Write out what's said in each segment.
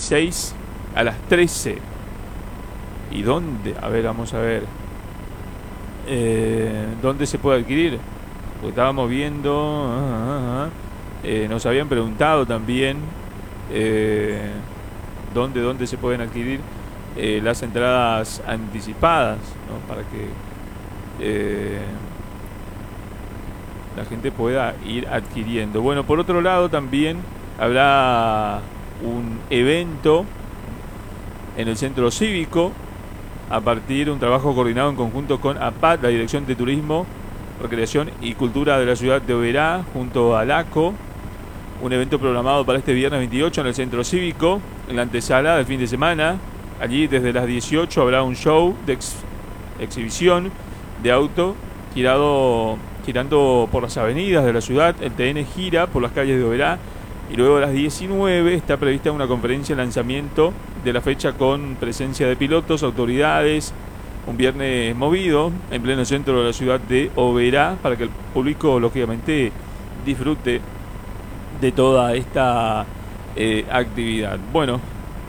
16 a las 13. ¿Y dónde? A ver, vamos a ver. ¿Dónde se puede adquirir? Porque estábamos viendo... nos habían preguntado también dónde se pueden adquirir las entradas anticipadas, ¿no? Para que la gente pueda ir adquiriendo. Bueno, por otro lado también habrá un evento en el centro cívico a partir de un trabajo coordinado en conjunto con APAT, la Dirección de Turismo, Recreación y Cultura de la ciudad de Oberá, junto a LACO. Un evento programado para este viernes 28 en el centro cívico, en la antesala del fin de semana. Allí desde las 18 habrá un show de exhibición de auto girando por las avenidas de la ciudad. El TN gira por las calles de Oberá y luego a las 19 está prevista una conferencia de lanzamiento de la fecha con presencia de pilotos, autoridades. Un viernes movido en pleno centro de la ciudad de Oberá para que el público lógicamente disfrute de toda esta actividad. Bueno,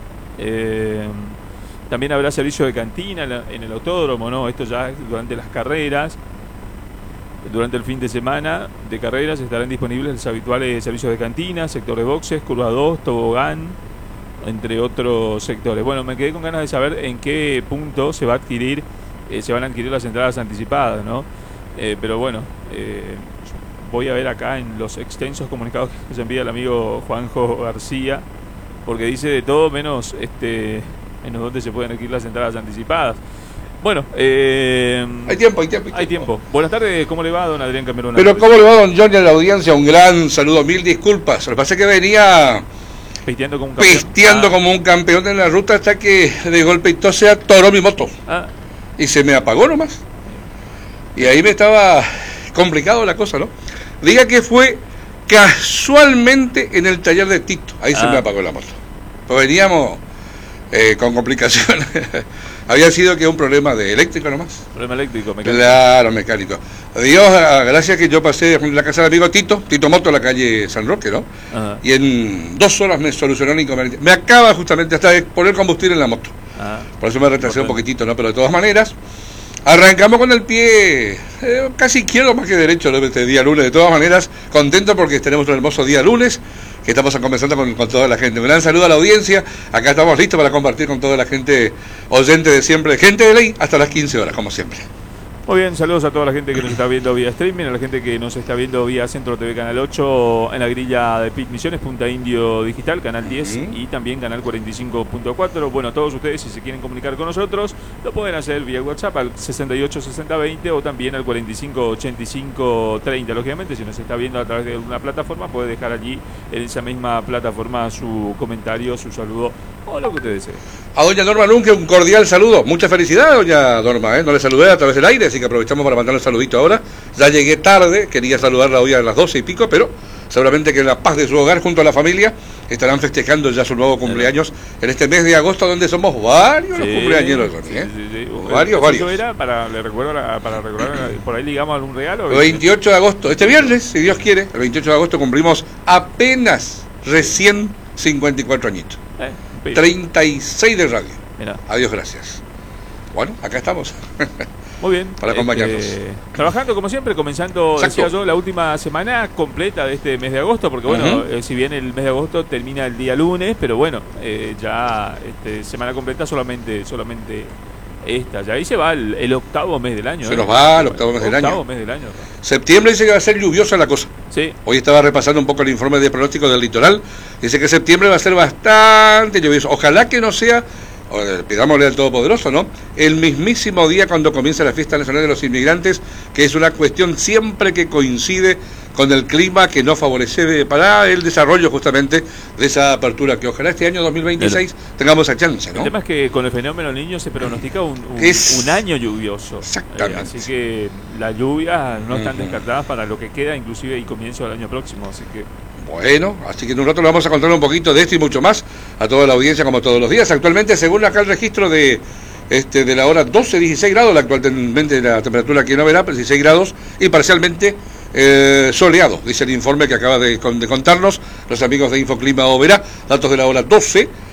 también habrá servicio de cantina en el autódromo, ¿no? Esto ya durante las carreras. Durante el fin de semana de carreras estarán disponibles los habituales servicios de cantina, sector de boxes, curva 2, tobogán, entre otros sectores. Bueno, me quedé con ganas de saber en qué punto se van a adquirir las entradas anticipadas, ¿no? Pero bueno, voy a ver acá en los extensos comunicados que se envía el amigo Juanjo García, porque dice de todo menos menos dónde se pueden adquirir las entradas anticipadas. Bueno, hay tiempo. Buenas tardes, ¿cómo le va, don Adrián Camerona? Pero ¿cómo le va, don Johnny, a la audiencia? Un gran saludo, mil disculpas. Lo que pasa es que venía pisteando como un campeón en la ruta hasta que de golpe y todo se atoró mi moto. Y se me apagó nomás. Y ahí me estaba complicado la cosa, ¿no? Diga que fue casualmente en el taller de Tito. Ahí se me apagó la moto. Pues veníamos con complicaciones. Había sido que un problema de eléctrico nomás. Problema eléctrico, mecánico. Claro, mecánico. Dios, gracias que yo pasé de la casa del amigo Tito Moto, a la calle San Roque, ¿no? Ajá. Y en 2 horas me solucionó el inconveniente. Me acaba justamente hasta de poner combustible en la moto. Por eso me retrasé un poquitito, ¿no? Pero de todas maneras, arrancamos con el pie casi izquierdo más que derecho, ¿no? Este día lunes. De todas maneras, contento porque tenemos un hermoso día lunes, que estamos conversando con toda la gente. Un gran saludo a la audiencia. Acá estamos listos para compartir con toda la gente oyente de siempre, gente de ley, hasta las 15 horas, como siempre. Muy bien, saludos a toda la gente que nos está viendo vía streaming, a la gente que nos está viendo vía Centro TV Canal 8, en la grilla de PIT Misiones, Punta Indio Digital, Canal 10 y también Canal 45.4. Bueno, todos ustedes, si se quieren comunicar con nosotros, lo pueden hacer vía WhatsApp al 686020 o también al 458530. Lógicamente, si nos está viendo a través de una plataforma, puede dejar allí en esa misma plataforma su comentario, su saludo o lo que usted desee. A doña Norma Nunque, un cordial saludo. Muchas felicidades, doña Norma, No le saludé a través del aire, así que aprovechamos para mandarle un saludito ahora. Ya llegué tarde, quería saludarla hoy a las 12 y pico, pero seguramente que en la paz de su hogar, junto a la familia, estarán festejando ya su nuevo cumpleaños en este mes de agosto, donde somos varios los cumpleañeros, Sí. Varios. Era para recordar, por ahí ligamos algún regalo. El 28 de agosto, este viernes, si Dios quiere, el 28 de agosto cumplimos apenas recién 54 añitos. 36 de radio. Mirá. Adiós, gracias. Bueno, acá estamos. Muy bien. Para acompañarnos. Trabajando como siempre, comenzando, decía yo, la última semana completa de este mes de agosto, porque bueno, si bien el mes de agosto termina el día lunes, pero bueno, ya semana completa solamente esta. Ya ahí se va el octavo mes del año. Se nos va el octavo mes del año. Septiembre dice que va a ser lluviosa la cosa. Sí. Hoy estaba repasando un poco el informe de pronóstico del litoral. Dice que septiembre va a ser bastante lluvioso. Ojalá que no sea, pidámosle al Todopoderoso, ¿no?, el mismísimo día cuando comienza la Fiesta Nacional de los Inmigrantes, que es una cuestión siempre que coincide con el clima que no favorece para el desarrollo justamente de esa apertura, que ojalá este año 2026 tengamos esa chance, ¿no? El tema es que con el fenómeno Niño se pronostica un año lluvioso. Exactamente. Así que las lluvias no están descartadas para lo que queda, inclusive y comienzo del año próximo, así que... Bueno, así que en un rato le vamos a contar un poquito de esto y mucho más a toda la audiencia, como todos los días. Actualmente, según acá el registro de la hora 12, 16 grados, actualmente la temperatura aquí en Oberá, 16 grados y parcialmente soleado, dice el informe que acaba de contarnos los amigos de Infoclima Oberá, datos de la hora 12.